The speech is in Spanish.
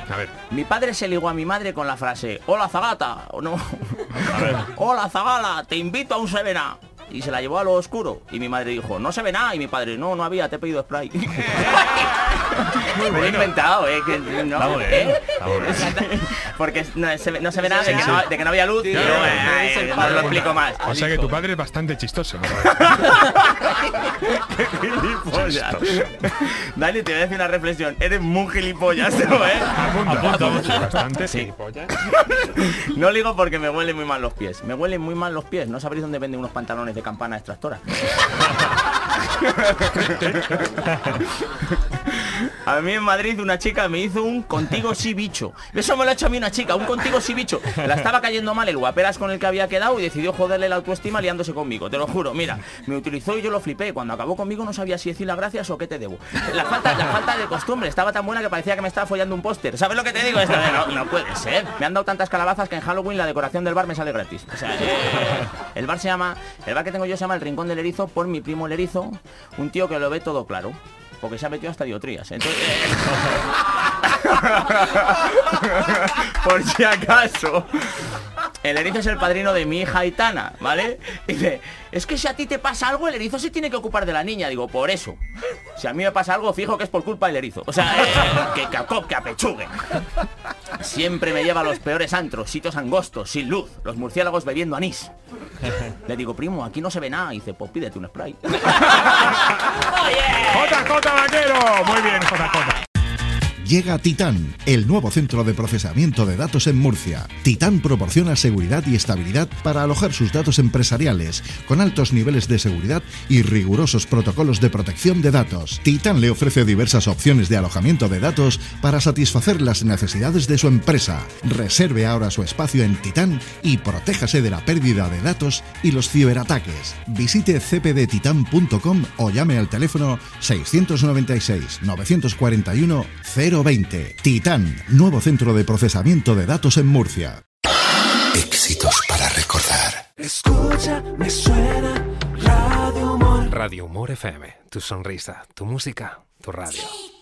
A ver. Mi padre se ligó a mi madre con la frase: hola Zagata, o no. Hola Zagala, te invito a un Sevena. Y se la llevó a lo oscuro. Y mi madre dijo: no se ve nada. Y mi padre: no había, te he pedido spray. Me lo he inventado, que no, Está bien, está bien. Porque no se ve nada de que no había luz. Sí, no lo explico más. O sea que tu padre es bastante chistoso, ¿no? ¡Qué gilipollas! Dani, te voy a decir una reflexión. Eres muy gilipollas, ¿no, Apunta. Bastante Sí. gilipollas. No ligo porque me huelen muy mal los pies. Me huelen muy mal los pies. ¿No sabréis dónde venden unos pantalones de campana extractora? A mí en Madrid una chica me hizo un contigo sí bicho. Eso me lo ha hecho a mí una chica, un contigo sí bicho. La estaba cayendo mal el guaperas con el que había quedado y decidió joderle la autoestima liándose conmigo. Te lo juro, mira, me utilizó y yo lo flipé. Cuando acabó conmigo no sabía si decir las gracias o qué te debo. La falta de costumbre estaba tan buena que parecía que me estaba follando un póster. ¿Sabes lo que te digo? No puede ser. Me han dado tantas calabazas que en Halloween la decoración del bar me sale gratis. O sea, el bar que tengo yo se llama El Rincón del Erizo, por mi primo el Erizo, un tío que lo ve todo claro. Porque se ha metido hasta diotrías. Entonces, por si acaso, el erizo es el padrino de mi hija Aitana, ¿vale? Y dice: es que si a ti te pasa algo, el erizo se tiene que ocupar de la niña. Digo: por eso. Si a mí me pasa algo, fijo que es por culpa del erizo. O sea, que apechugue. Siempre me lleva a los peores antros, sitios angostos, sin luz, los murciélagos bebiendo anís. Le digo: primo, aquí no se ve nada. Y dice: pues pídete un spray. JJ Vaquero. Muy bien, JJ. Llega Titán, el nuevo centro de procesamiento de datos en Murcia. Titán proporciona seguridad y estabilidad para alojar sus datos empresariales, con altos niveles de seguridad y rigurosos protocolos de protección de datos. Titán le ofrece diversas opciones de alojamiento de datos para satisfacer las necesidades de su empresa. Reserve ahora su espacio en Titán y protéjase de la pérdida de datos y los ciberataques. Visite cpdtitan.com o llame al teléfono 696 941 020. Titán, nuevo centro de procesamiento de datos en Murcia. Éxitos para recordar. Escucha, me suena Radio Humor. Radio Humor FM, tu sonrisa, tu música, tu radio.